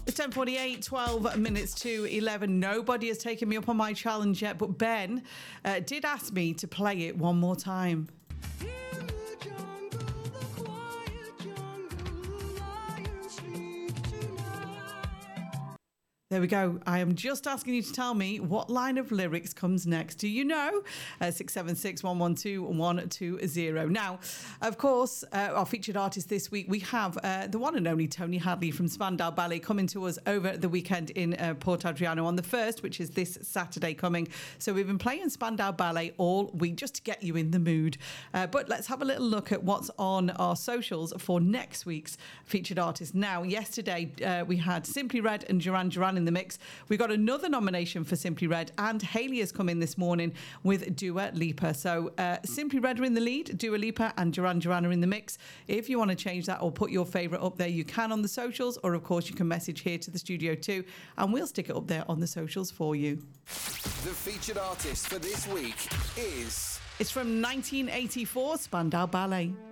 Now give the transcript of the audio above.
It's 10:48, 12 minutes to 11. Nobody has taken me up on my challenge yet, but Ben did ask me to play it one more time. There we go. I am just asking you to tell me what line of lyrics comes next. Do you know? 676 112 120. Now, of course, our featured artist this week, we have the one and only Tony Hadley from Spandau Ballet coming to us over the weekend in Port Adriano on the 1st, which is this Saturday coming. So we've been playing Spandau Ballet all week just to get you in the mood. But let's have a little look at what's on our socials for next week's featured artist. Now, yesterday we had Simply Red and Duran Duran in the mix. We got another nomination for Simply Red, and Hayley has come in this morning with Dua Lipa. So Simply Red are in the lead, Dua Lipa and Duran Duran are in the mix. If you want to change that or put your favourite up there, you can on the socials, or of course you can message here to the studio too, and we'll stick it up there on the socials for you. The featured artist for this week is... It's from 1984, Spandau Ballet.